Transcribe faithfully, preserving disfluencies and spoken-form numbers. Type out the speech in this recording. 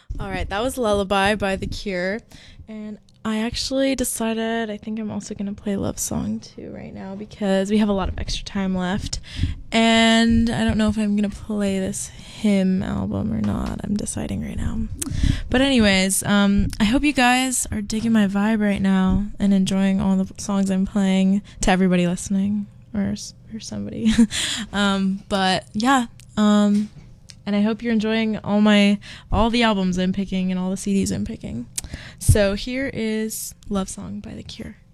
All right, that was Lullaby by The Cure. And I actually decided I think I'm also going to play Love Song too right now because we have a lot of extra time left. And I don't know if I'm going to play this Hymn album or not. I'm deciding right now. But anyways, um, I hope you guys are digging my vibe right now and enjoying all the songs I'm playing to everybody listening or, or somebody. um, but yeah, um... and I hope you're enjoying all my all the albums I'm picking and all the C Ds I'm picking. So here is Love Song by The Cure.